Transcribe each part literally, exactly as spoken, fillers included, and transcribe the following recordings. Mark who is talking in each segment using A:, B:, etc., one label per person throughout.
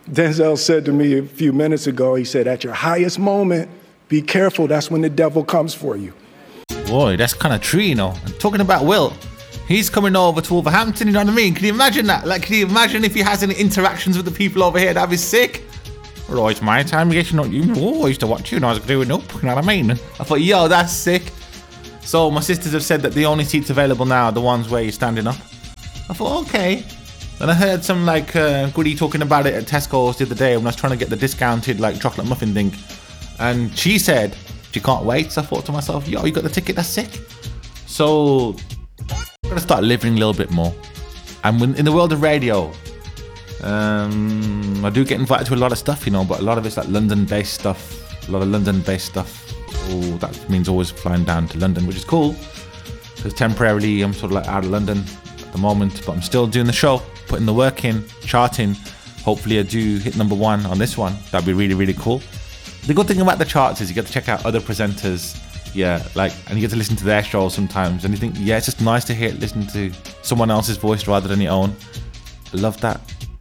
A: Denzel said to me a few minutes ago, he said, at your highest moment, be careful, that's when the devil comes for you.
B: Boy, that's kind of true, you know. And talking about Will, he's coming over to Wolverhampton, you know what I mean? Can you imagine that? Like, can you imagine if he has any interactions with the people over here? That'd be sick. Oh, it's my time, yes, you know, you, oh, I used to watch you when I was growing up, you know what I mean? I thought, yo, that's sick. So my sisters have said that the only seats available now are the ones where you're standing up. I thought, okay. Then I heard some like uh, goodie talking about it at Tesco's the other day when I was trying to get the discounted like chocolate muffin thing. And she said, she can't wait. So I thought to myself, yo, you got the ticket, that's sick. So I'm going to start living a little bit more. And when, in the world of radio, um, I do get invited to a lot of stuff, you know, but a lot of it's like London-based stuff. A lot of London-based stuff. So that means always flying down to London, which is cool. Because temporarily I'm sort of like out of London at the moment, but I'm still doing the show. Putting the work in, charting. Hopefully I do hit number one on this one. That'd be really, really cool. The good thing about the charts is you get to check out other presenters, yeah, like, and you get to listen to their shows sometimes, and you think, yeah, it's just nice to hear, listen to someone else's voice rather than your own. I love that.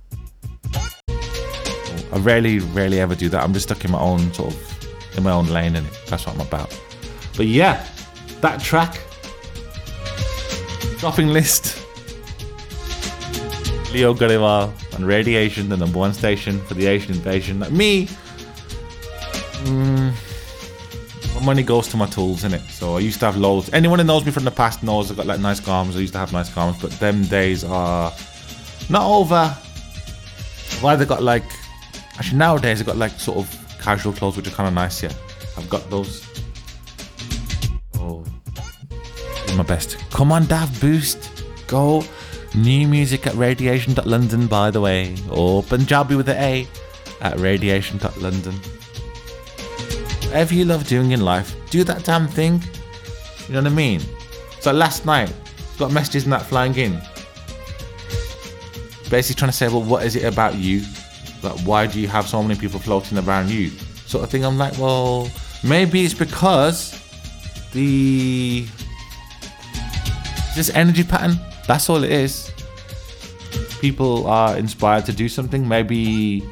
B: I rarely, rarely ever do that. I'm just stuck in my own sort of, in my own lane, and that's what I'm about. But yeah, that track, dropping list. Leo Gariwal on Radiation, the number one station for the Asian invasion. Like me, mm, my money goes to my tools, innit? So I used to have loads. Anyone who knows me from the past knows I've got like nice garments. I used to have nice garments, but them days are not over. I've either got like, actually nowadays I've got like sort of casual clothes, which are kind of nice, yeah. I've got those. Oh, do my best. Come on, Dav Boost. Go. New music at radiation dot london, by the way, or Punjabi with the A at radiation dot london. Whatever you love doing in life, do that damn thing. You know what I mean? So last night, got messages and that flying in. Basically trying to say, well, what is it about you? Like, why do you have so many people floating around you? Sort of thing. I'm like, well, maybe it's because the this energy pattern. That's all it is. People are inspired to do something. Maybe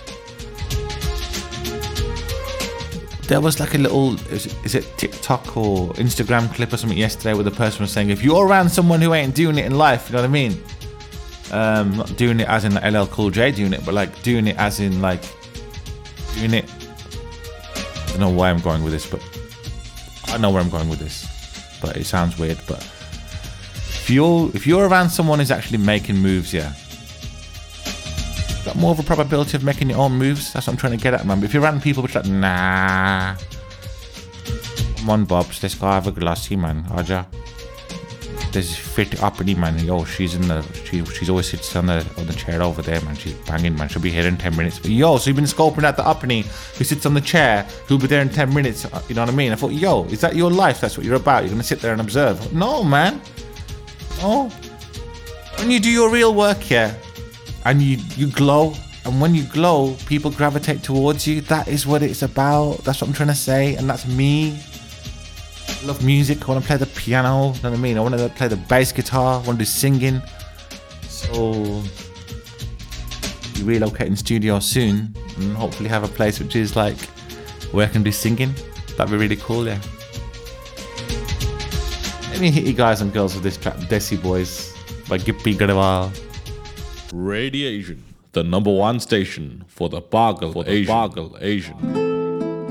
B: there was like a little, is it, is it TikTok or Instagram clip or something yesterday where the person was saying, if you're around someone who ain't doing it in life, you know what I mean? Um, not doing it as in like L L Cool J doing it, but like doing it as in like doing it. I don't know why I'm going with this, but I know where I'm going with this. But it sounds weird, but If you're, if you're around someone who's actually making moves, yeah, you've got more of a probability of making your own moves. That's what I'm trying to get at, man. But if you're around people which are like, nah, come on, Bobs, let's go have a glassy, man. Aja. There's fit uppity, man. Yo, she's in the, she, she's always sits on the, on the chair over there, man. She's banging, man. She'll be here in ten minutes. But yo, so you've been scoping at the uppity who sits on the chair, who'll be there in ten minutes. You know what I mean? I thought, yo, is that your life? That's what you're about? You're going to sit there and observe? No, man. Oh, when you do your real work, yeah, and you, you glow, and when you glow, people gravitate towards you. That is what it's about. That's what I'm trying to say, and that's me. I love music. I want to play the piano. You know what I mean? I want to play the bass guitar. I want to do singing. So, be relocating studio soon, and hopefully have a place which is like where I can do singing. That'd be really cool, yeah. Let me hit you guys and girls with this track, Desi Boys by Gippy Gariwal.
C: Radiation, the number one station for the Bargal Asian. Bargal Asian.